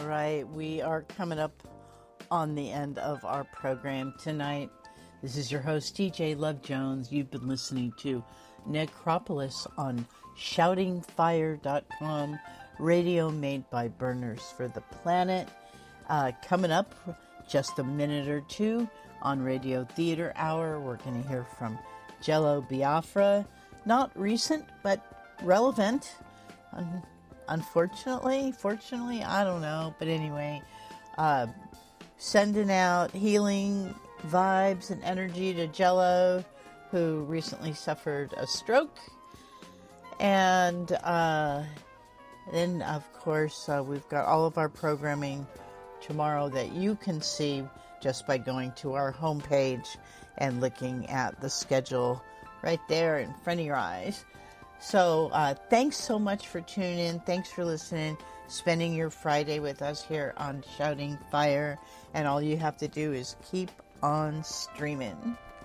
right, we are coming up on the end of our program tonight. This is your host, TJ Love Jones. You've been listening to Necropolis on shoutingfire.com, radio made by Burners for the Planet. Coming up just a minute or two on Radio Theater Hour, we're going to hear from Jello Biafra. Not recent, but relevant. Unfortunately, fortunately, I don't know. But anyway, sending out healing vibes and energy to Jello, who recently suffered a stroke. And then, of course, we've got all of our programming tomorrow that you can see just by going to our homepage and looking at the schedule right there in front of your eyes. So thanks so much for tuning in. Thanks for listening, spending your Friday with us here on Shouting Fire. And all you have to do is keep on streaming.